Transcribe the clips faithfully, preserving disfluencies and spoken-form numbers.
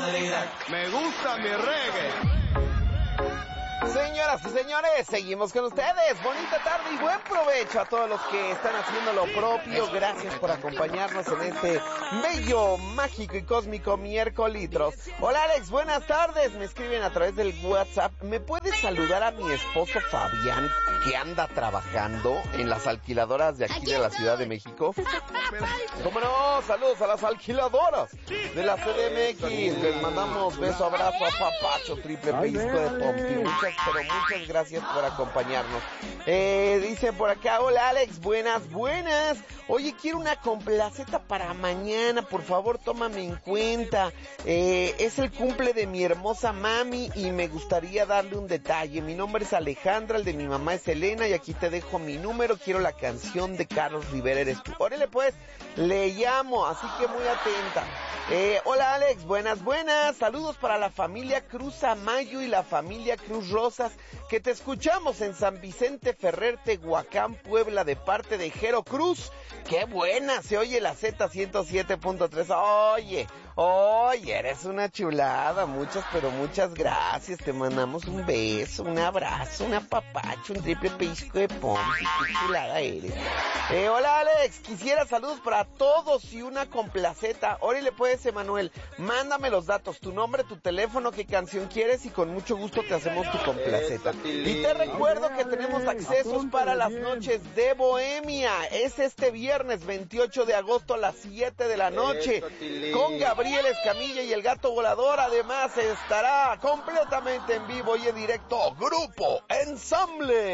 modalidad. Me gusta mi reggae. Señoras y señores, seguimos con ustedes. Bonita tarde y buen provecho a todos los que están haciendo lo propio. Gracias por acompañarnos en este bello, mágico y cósmico miércoles. Hola Alex, buenas tardes. Me escriben a través del WhatsApp. ¿Me puedes saludar a mi esposo Fabián, que anda trabajando en las alquiladoras de aquí de la Ciudad de México? ¿Cómo no? Saludos a las alquiladoras de la C D M X. Les mandamos beso, abrazo, a papacho, triple pellizco de pompi. Muchas, pero muchas gracias por acompañarnos. Eh, dice por acá, hola Alex, buenas, buenas. Oye, quiero una complaceta para mañana, por favor, tómame en cuenta. Eh, es el cumple de mi hermosa mami y me gustaría darle un detalle. Mi nombre es Alejandra, el de mi mamá es Elena y aquí te dejo mi número. Quiero la canción de Carlos Rivera, eres tú. Órale pues, le llamo, así que muy atenta. Eh, hola Alex, buenas, buenas. Saludos para la familia Cruz Amayo y la familia Cruz Rosas, que te escuchamos en San Vicente Ferrer, Tehuacán, Puebla, de parte de Jero Cruz. ¡Qué buena! Se oye la Z ciento siete punto tres. Oye, oye, eres una chulada. Muchas, pero muchas gracias. Te mandamos un beso, un abrazo, un apapacho, un triple pellizco de pompi. ¡Qué chulada eres! Eh, hola Alex, quisiera saludos para todos y una complaceta. Órale pues, Emanuel, mándame los datos, tu nombre, tu teléfono, qué canción quieres y con mucho gusto te hacemos tu complaceta. Y te recuerdo que tenemos accesos para las noches de Bohemia. Es este viernes veintiocho de agosto a las siete de la noche con Gabriel Escamilla y el Gato Volador. Además estará completamente en vivo y en directo Grupo Ensamble,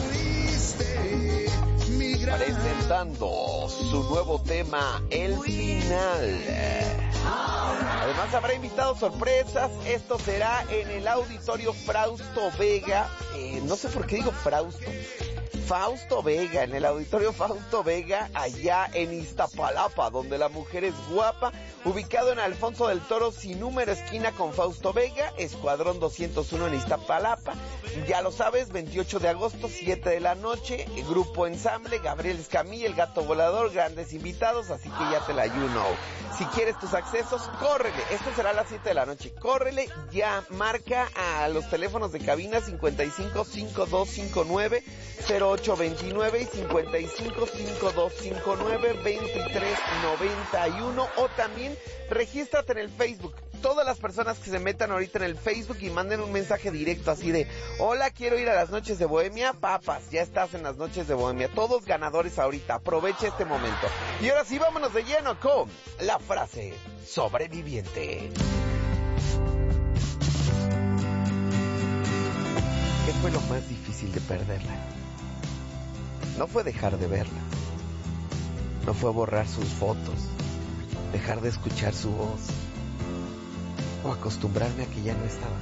presentando su nuevo tema, El Final. Además habrá invitados sorpresas. Esto será en el Auditorio Frausto Vega. Eh, no sé por qué digo Frausto. Fausto Vega, en el Auditorio Fausto Vega, allá en Iztapalapa, donde la mujer es guapa, ubicado en Alfonso del Toro, sin número, esquina con Fausto Vega, Escuadrón doscientos uno en Iztapalapa. Ya lo sabes, veintiocho de agosto, siete de la noche, Grupo Ensamble, Gabriel Escamilla, el Gato Volador, grandes invitados, así que ya te la you know. Si quieres tus accesos, córrele, esto será a las siete de la noche, córrele, ya marca a los teléfonos de cabina cincuenta y cinco, cincuenta y dos cincuenta y nueve, cero ocho veintinueve y cincuenta y cinco, cincuenta y dos cincuenta y nueve, veintitrés noventa y uno, o también regístrate en el Facebook. Todas las personas que se metan ahorita en el Facebook y manden un mensaje directo así de: hola, quiero ir a las noches de Bohemia, papas, ya estás en las noches de Bohemia. Todos ganadores ahorita, aprovecha este momento. Y ahora sí, vámonos de lleno con la frase sobreviviente. ¿Qué fue lo más difícil de perderla? No fue dejar de verla, no fue borrar sus fotos, dejar de escuchar su voz, o acostumbrarme a que ya no estaba.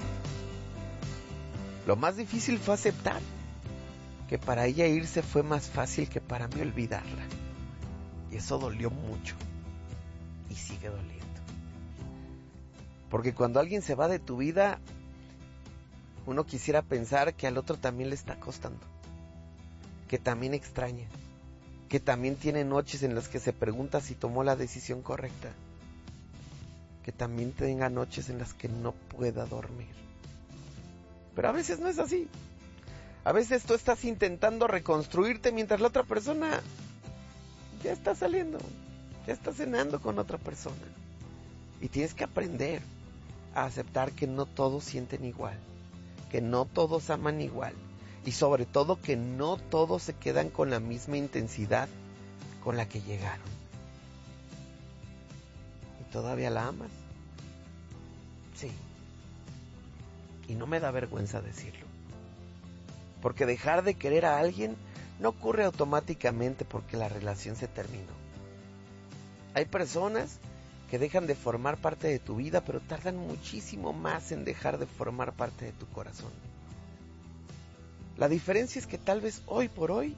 Lo más difícil fue aceptar que para ella irse fue más fácil que para mí olvidarla. Y eso dolió mucho. Y sigue doliendo. Porque cuando alguien se va de tu vida, uno quisiera pensar que al otro también le está costando. Que también extraña. Que también tiene noches en las que se pregunta si tomó la decisión correcta. Que también tenga noches en las que no pueda dormir. Pero a veces no es así. A veces tú estás intentando reconstruirte mientras la otra persona ya está saliendo, ya está cenando con otra persona. Y tienes que aprender a aceptar que no todos sienten igual, que no todos aman igual, y sobre todo que no todos se quedan con la misma intensidad con la que llegaron. ¿Y todavía la amas? Sí. Y no me da vergüenza decirlo. Porque dejar de querer a alguien no ocurre automáticamente porque la relación se terminó. Hay personas que dejan de formar parte de tu vida, pero tardan muchísimo más en dejar de formar parte de tu corazón. La diferencia es que tal vez hoy por hoy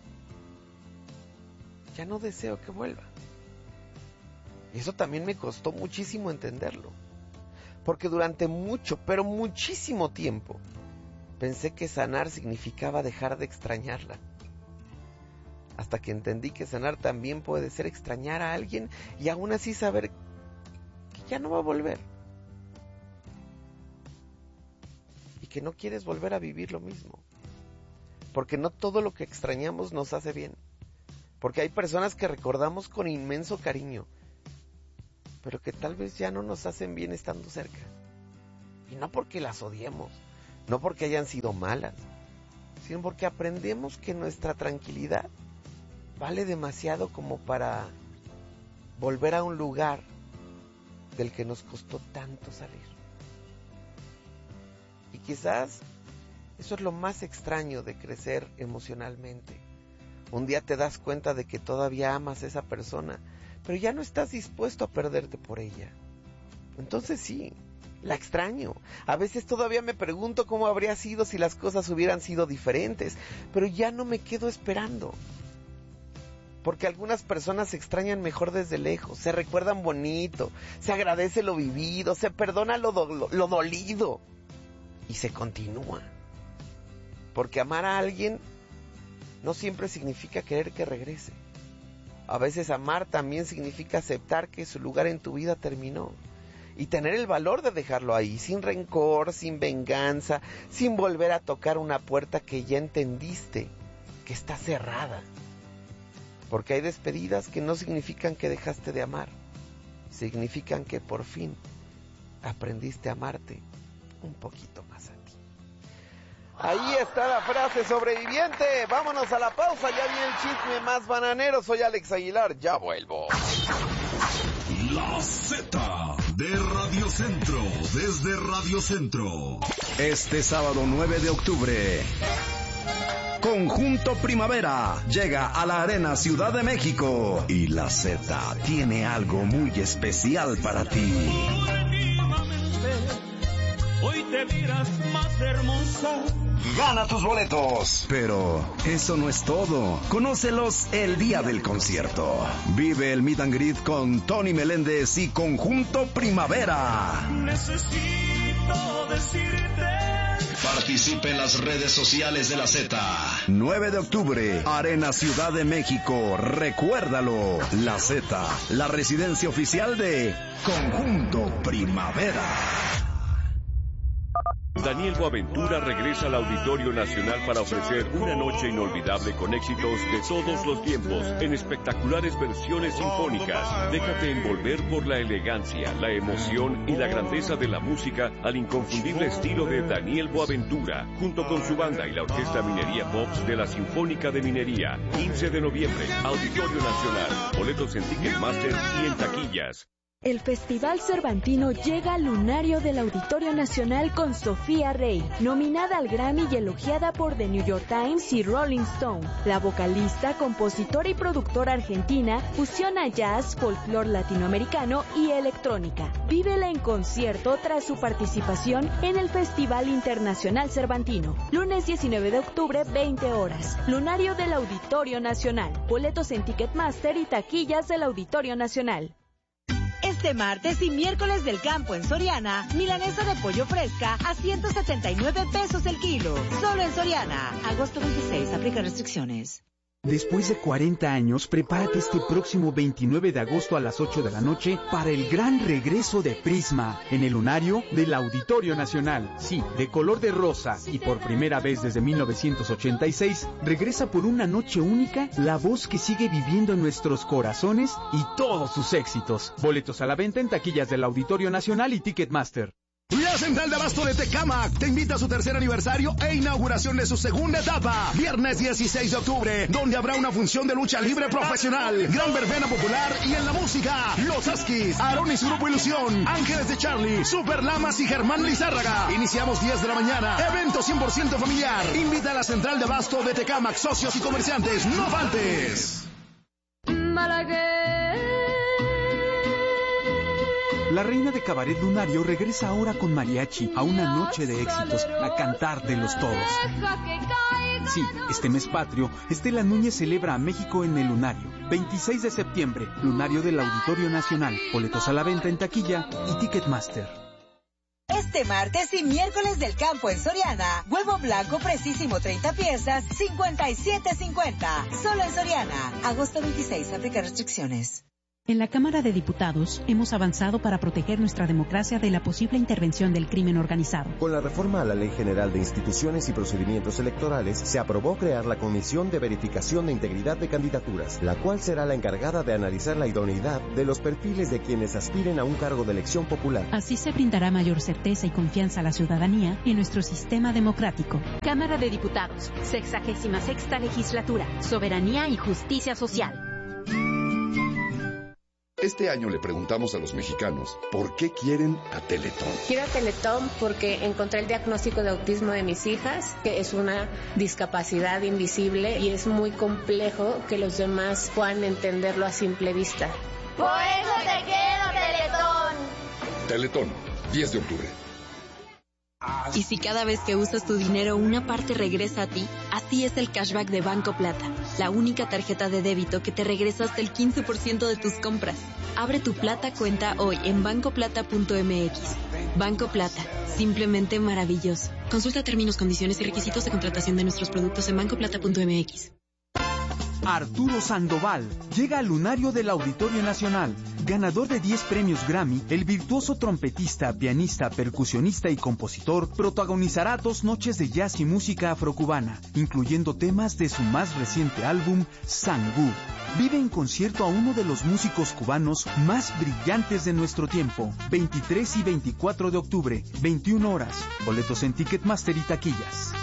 ya no deseo que vuelva. Y eso también me costó muchísimo entenderlo. Porque durante mucho, pero muchísimo tiempo, pensé que sanar significaba dejar de extrañarla. Hasta que entendí que sanar también puede ser extrañar a alguien y aún así saber que ya no va a volver. porque no quieres volver a vivir lo mismo. Porque no todo lo que extrañamos nos hace bien. Porque hay personas que recordamos con inmenso cariño, pero que tal vez ya no nos hacen bien estando cerca. Y no porque las odiemos, no porque hayan sido malas, sino porque aprendemos que nuestra tranquilidad vale demasiado como para volver a un lugar del que nos costó tanto salir. Y quizás eso es lo más extraño de crecer emocionalmente. Un día te das cuenta de que todavía amas a esa persona, pero ya no estás dispuesto a perderte por ella. Entonces sí, la extraño. A veces todavía me pregunto cómo habría sido si las cosas hubieran sido diferentes, pero ya no me quedo esperando. Porque algunas personas se extrañan mejor desde lejos, se recuerdan bonito, se agradece lo vivido, se perdona lo, do- lo, lo dolido y se continúa. Porque amar a alguien no siempre significa querer que regrese. A veces amar también significa aceptar que su lugar en tu vida terminó y tener el valor de dejarlo ahí, sin rencor, sin venganza, sin volver a tocar una puerta que ya entendiste que está cerrada. Porque hay despedidas que no significan que dejaste de amar, significan que por fin aprendiste a amarte un poquito más a ti. Ahí está la frase sobreviviente. Vámonos a la pausa, ya viene el chisme más bananero. Soy Alex Aguilar, ya vuelvo. La Z de Radio Centro, desde Radio Centro. Este sábado nueve de octubre, Conjunto Primavera llega a la Arena Ciudad de México y la Z tiene algo muy especial para ti. Hoy te miras más hermosa. Gana tus boletos. Pero eso no es todo. Conócelos el día del concierto. Vive el meet and greet con Tony Meléndez y Conjunto Primavera. Necesito decirte. Participe en las redes sociales de la Z. nueve de octubre, Arena Ciudad de México. Recuérdalo. La Z, la residencia oficial de Conjunto Primavera. Daniel Boaventura regresa al Auditorio Nacional para ofrecer una noche inolvidable con éxitos de todos los tiempos en espectaculares versiones sinfónicas. Déjate envolver por la elegancia, la emoción y la grandeza de la música al inconfundible estilo de Daniel Boaventura, junto con su banda y la Orquesta Minería Pops de la Sinfónica de Minería. quince de noviembre, Auditorio Nacional. Boletos en Ticketmaster y en taquillas. El Festival Cervantino llega al lunario del Auditorio Nacional con Sofía Rey, nominada al Grammy y elogiada por The New York Times y Rolling Stone. La vocalista, compositora y productora argentina fusiona jazz, folclore latinoamericano y electrónica. Vívela en concierto tras su participación en el Festival Internacional Cervantino. Lunes diecinueve de octubre, veinte horas. Lunario del Auditorio Nacional. Boletos en Ticketmaster y taquillas del Auditorio Nacional. Este martes y miércoles del campo en Soriana, milanesa de pollo fresca a ciento setenta y nueve pesos el kilo. Solo en Soriana. Agosto veintiséis, aplica restricciones. Después de cuarenta años, prepárate este próximo veintinueve de agosto a las ocho de la noche para el gran regreso de Prisma en el lunario del Auditorio Nacional. Sí, de color de rosa y por primera vez desde mil novecientos ochenta y seis, regresa por una noche única la voz que sigue viviendo en nuestros corazones y todos sus éxitos. Boletos a la venta en taquillas del Auditorio Nacional y Ticketmaster. La Central de Abasto de Tecámac te invita a su tercer aniversario e inauguración de su segunda etapa. Viernes dieciséis de octubre, donde habrá una función de lucha libre profesional, gran verbena popular y en la música, Los Askis, Aarón y su grupo Ilusión, Ángeles de Charlie, Super Lamas y Germán Lizárraga. Iniciamos diez de la mañana. Evento cien por ciento familiar. Invita a la Central de Abasto de Tecámac, socios y comerciantes. ¡No faltes! La reina de Cabaret Lunario regresa ahora con mariachi a una noche de éxitos, a cantar de los todos. Sí, este mes patrio, Estela Núñez celebra a México en el Lunario. veintiséis de septiembre, Lunario del Auditorio Nacional. Boletos a la venta en taquilla y Ticketmaster. Este martes y miércoles del campo en Soriana, huevo blanco precisísimo treinta piezas, cincuenta y siete cincuenta. Solo en Soriana. Agosto veintiséis, aplica restricciones. En la Cámara de Diputados hemos avanzado para proteger nuestra democracia de la posible intervención del crimen organizado. Con la reforma a la Ley General de Instituciones y Procedimientos Electorales, se aprobó crear la Comisión de Verificación de Integridad de Candidaturas, la cual será la encargada de analizar la idoneidad de los perfiles de quienes aspiren a un cargo de elección popular. Así se brindará mayor certeza y confianza a la ciudadanía en nuestro sistema democrático. Cámara de Diputados, sexagésima sexta legislatura, soberanía y justicia social. Este año le preguntamos a los mexicanos por qué quieren a Teletón. Quiero a Teletón porque encontré el diagnóstico de autismo de mis hijas, que es una discapacidad invisible y es muy complejo que los demás puedan entenderlo a simple vista. Por eso te quiero, Teletón. Teletón, diez de octubre. Y si cada vez que usas tu dinero una parte regresa a ti, así es el cashback de Banco Plata, la única tarjeta de débito que te regresa hasta el quince por ciento de tus compras. Abre tu Plata cuenta hoy en banco plata punto m x. Banco Plata, simplemente maravilloso. Consulta términos, condiciones y requisitos de contratación de nuestros productos en banco plata punto m x. Arturo Sandoval llega al lunario del Auditorio Nacional. Ganador de diez premios Grammy, el virtuoso trompetista, pianista, percusionista y compositor protagonizará dos noches de jazz y música afrocubana, incluyendo temas de su más reciente álbum, Sangú. Vive en concierto a uno de los músicos cubanos más brillantes de nuestro tiempo. veintitrés y veinticuatro de octubre, veintiuna horas. Boletos en Ticketmaster y taquillas.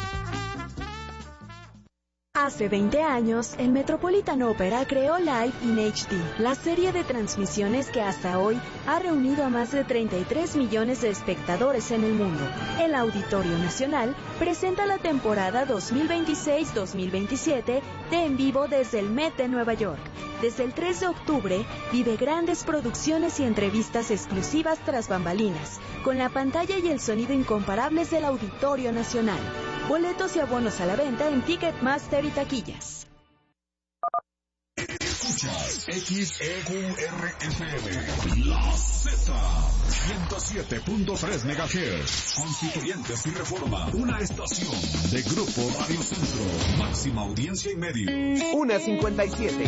Hace veinte años, el Metropolitan Opera creó Live in H D, la serie de transmisiones que hasta hoy ha reunido a más de treinta y tres millones de espectadores en el mundo. El Auditorio Nacional presenta la temporada dos mil veintiséis dos mil veintisiete de En Vivo desde el Met de Nueva York. Desde el tres de octubre, vive grandes producciones y entrevistas exclusivas tras bambalinas, con la pantalla y el sonido incomparables del Auditorio Nacional. Boletos y abonos a la venta en Ticketmaster y taquillas. Escuchas X E Q R F M, La Z, ciento siete punto tres megahertz. Constituyentes y Reforma, una estación de Grupo Radio Centro. Máxima audiencia y medios. una cincuenta y siete.